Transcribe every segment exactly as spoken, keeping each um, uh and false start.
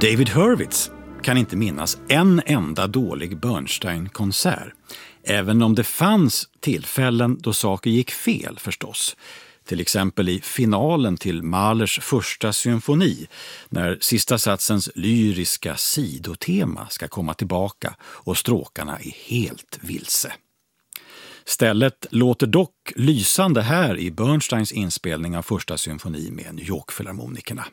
David Hurwitz kan inte minnas en enda dålig Bernstein-konsert, även om det fanns tillfällen då saker gick fel förstås. Till exempel i finalen till Mahlers första symfoni, när sista satsens lyriska sidotema ska komma tillbaka och stråkarna är helt vilse. Stället låter dock lysande här i Bernsteins inspelning av första symfoni med New York-filharmonikerna.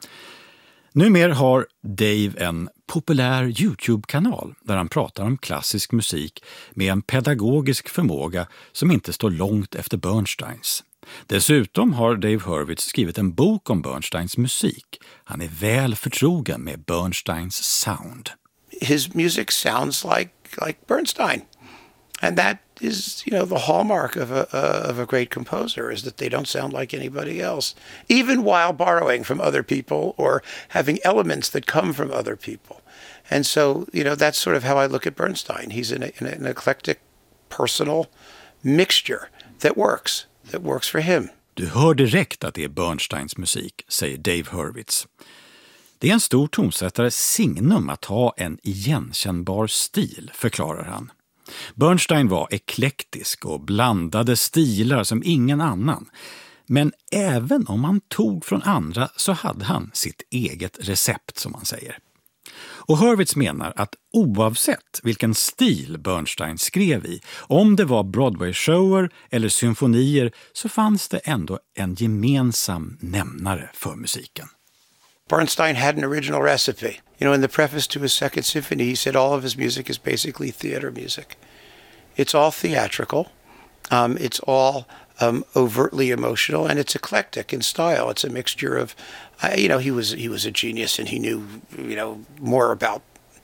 Numera har Dave en populär YouTube-kanal där han pratar om klassisk musik med en pedagogisk förmåga som inte står långt efter Bernsteins. Dessutom har Dave Hurwitz skrivit en bok om Bernsteins musik. Han är väl förtrogen med Bernsteins sound. His music sounds like like Bernstein. And that is, you know, the hallmark of a uh, of a great composer, is that they don't sound like anybody else, even while borrowing from other people or having elements that come from other people. And so, you know, that's sort of how I look at Bernstein. He's an, an, an eclectic, personal mixture that works, that works for him. Du hör direkt att det är Bernsteins musik, säger Dave Hurwitz. Det är en stor tonsättares signum att ha en igenkännbar stil, förklarar han. Bernstein var eklektisk och blandade stilar som ingen annan. Men även om han tog från andra så hade han sitt eget recept, som man säger. Och Hurwitz menar att oavsett vilken stil Bernstein skrev i, om det var Broadway-shower eller symfonier, så fanns det ändå en gemensam nämnare för musiken. Bernstein had an original recipe. You know, in the preface to his second symphony, he said all of his music is basically theater music. It's all theatrical. Um, it's all um, overtly emotional, and it's eclectic in style. It's a mixture of, uh, you know, he was he was a genius, and he knew, you know, more about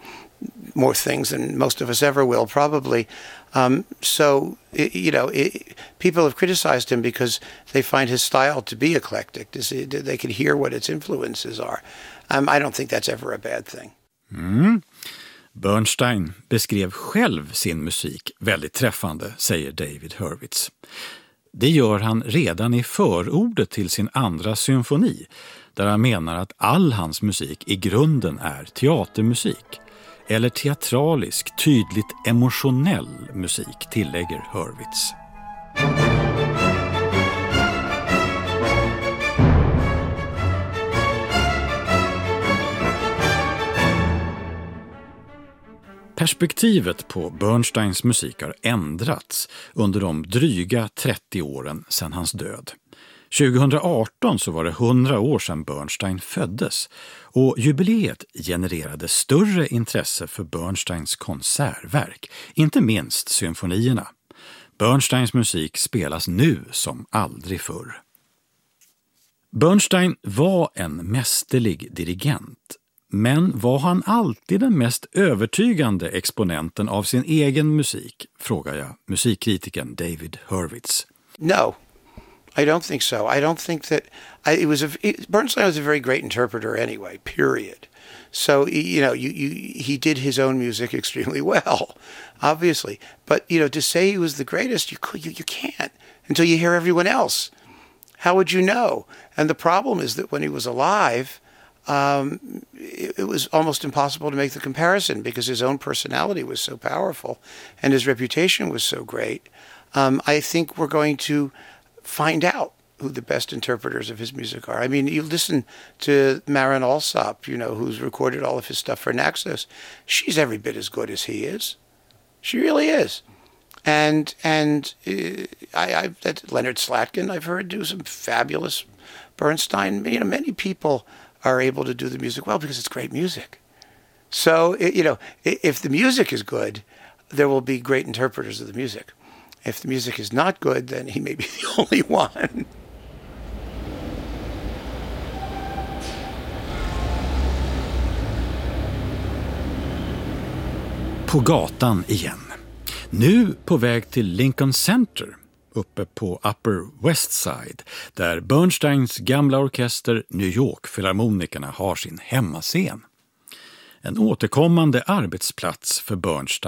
more things than most of us ever will, probably. Um, so, it, you know, it, people have criticized him because they find his style to be eclectic. They can hear what its influences are. Um, I don't think that's ever a bad thing. Mm. Bernstein beskrev själv sin musik väldigt träffande, säger David Hurwitz. Det gör han redan i förordet till sin andra symfoni, där han menar att all hans musik i grunden är teatermusik. Eller teatralisk, tydligt emotionell musik, tillägger Hurwitz. Perspektivet på Bernsteins musik har ändrats under de dryga trettio åren sedan hans död. tjugohundraarton så var det hundra år sedan Bernstein föddes, och jubileet genererade större intresse för Bernsteins konsertverk, inte minst symfonierna. Bernsteins musik spelas nu som aldrig förr. Bernstein var en mästerlig dirigent, men var han alltid den mest övertygande exponenten av sin egen musik, frågar jag musikkritikern David Hurwitz. No. I don't think so. I don't think that I, it was a it, Bernstein was a very great interpreter anyway, period. So, you know, you, you he did his own music extremely well, obviously. But, you know, to say he was the greatest, you you, you can't until you hear everyone else. How would you know? And the problem is that when he was alive, um, it, it was almost impossible to make the comparison because his own personality was so powerful and his reputation was so great. Um, I think we're going to find out who the best interpreters of his music are. I mean, you listen to Maren Alsop, you know, who's recorded all of his stuff for Naxos. She's every bit as good as he is. She really is. And and uh, I, I that Leonard Slatkin, I've heard do some fabulous Bernstein. You know, many people are able to do the music well because it's great music. So, it, you know, if the music is good, there will be great interpreters of the music. If the music is not good, then he may be the only one. På gatan igen. Nu på väg till Lincoln Center, uppe på Upper West Side, där Bernsteins gamla orkester New York-filharmonikerna har sin hemmascen. En återkommande arbetsplats för Bernstein.